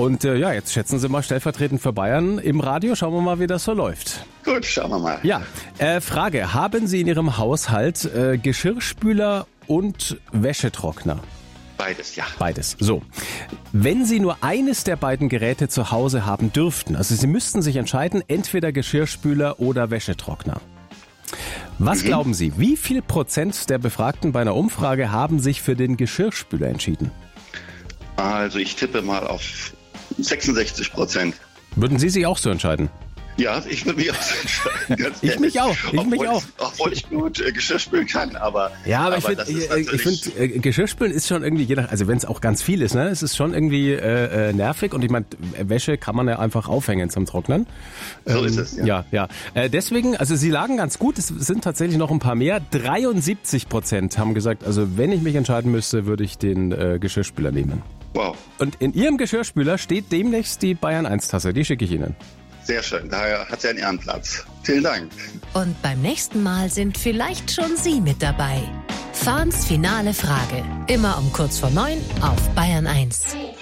Und ja, jetzt schätzen Sie mal stellvertretend für Bayern im Radio. Schauen wir mal, wie das so läuft. Gut, schauen wir mal. Ja, Frage. Haben Sie in Ihrem Haushalt Geschirrspüler und Wäschetrockner? Beides, ja. Beides. So. Wenn Sie nur eines der beiden Geräte zu Hause haben dürften, also Sie müssten sich entscheiden, entweder Geschirrspüler oder Wäschetrockner. Was glauben Sie, wie viel Prozent der Befragten bei einer Umfrage haben sich für den Geschirrspüler entschieden? Also ich tippe mal auf 66%. Würden Sie sich auch so entscheiden? Ja, ich würde mich auch so entscheiden. Ganz Ich ehrlich. mich auch. Obwohl ich gut Geschirr spülen kann, aber... Ja, aber das ist natürlich- ich finde, Geschirrspülen ist schon irgendwie, also wenn es auch ganz viel ist, ne, es ist schon irgendwie nervig und ich meine, Wäsche kann man ja einfach aufhängen zum Trocknen. So ist es, ja. Ja. Deswegen, also Sie lagen ganz gut, es sind tatsächlich noch ein paar mehr. 73% haben gesagt, also wenn ich mich entscheiden müsste, würde ich den Geschirrspüler nehmen. Wow, Und in Ihrem Geschirrspüler steht demnächst die Bayern 1 Tasse, die schicke ich Ihnen. sehr schön. Daher hat sie einen Ehrenplatz. Vielen Dank. Und beim nächsten Mal sind vielleicht schon Sie mit dabei. Fahns finale Frage. Immer um kurz vor 9 auf Bayern 1.